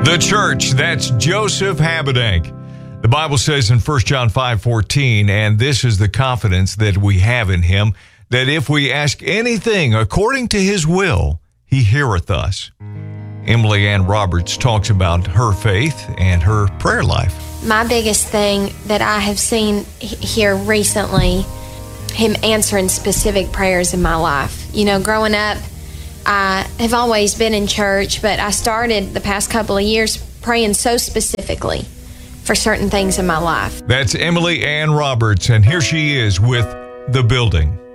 The church, that's Joseph Habedank. The Bible says in 1 John 5:14, and this is the confidence that we have in him, that if we ask anything according to his will, he heareth us. Emily Ann Roberts talks about her faith and her prayer life. My biggest thing that I have seen here recently, him answering specific prayers in my life. You know, growing up, I have always been in church, but I started the past couple of years praying so specifically for certain things in my life. That's Emily Ann Roberts, and here she is with The Building.